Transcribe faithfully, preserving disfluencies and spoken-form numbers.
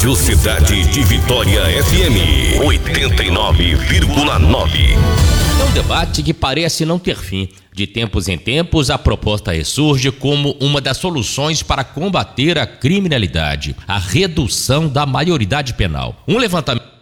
Rádio Cidade de Vitória F M oitenta e nove vírgula nove. É um debate que parece não ter fim. De tempos em tempos, a proposta ressurge como uma das soluções para combater a criminalidade, a redução da maioridade penal. Um levantamento